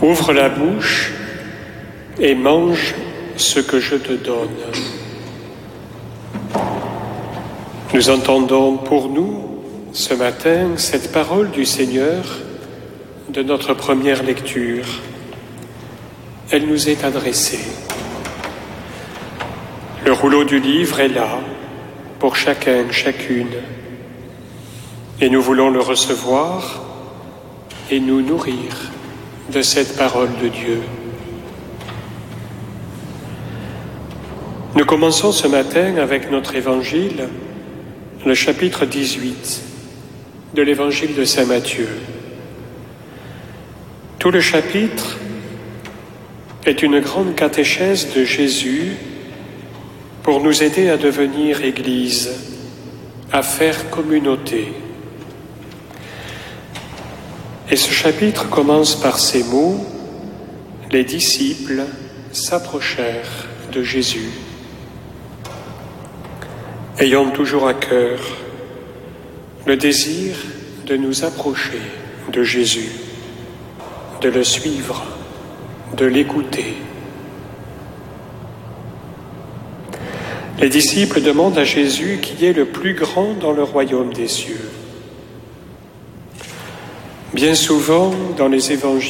Ouvre la bouche et mange ce que je te donne. Nous entendons pour nous, ce matin, cette parole du Seigneur de notre première lecture. Elle nous est adressée. Le rouleau du livre est là, pour chacun, chacune. Et nous voulons le recevoir et nous nourrir de cette parole de Dieu. Nous commençons ce matin avec notre évangile, le chapitre 18 de l'évangile de saint Matthieu. Tout le chapitre est une grande catéchèse de Jésus pour nous aider à devenir Église, à faire communauté. Et ce chapitre commence par ces mots: « Les disciples s'approchèrent de Jésus ». Ayons toujours à cœur le désir de nous approcher de Jésus, de le suivre, de l'écouter. Les disciples demandent à Jésus qui est le plus grand dans le royaume des cieux. Bien souvent, dans les évangiles,